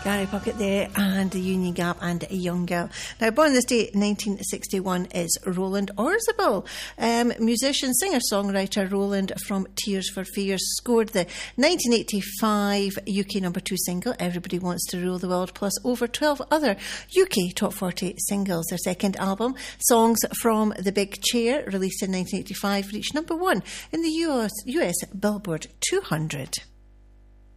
Gary Puckett there, and the Union Gap and a Young Girl. Now, born this date, 1961, is Roland Orzabal. Musician, singer, songwriter Roland from Tears for Fears scored the 1985 UK number 2 single, Everybody Wants to Rule the World, plus over 12 other UK top 40 singles. Their second album, Songs from the Big Chair, released in 1985, reached number 1 in the US Billboard 200.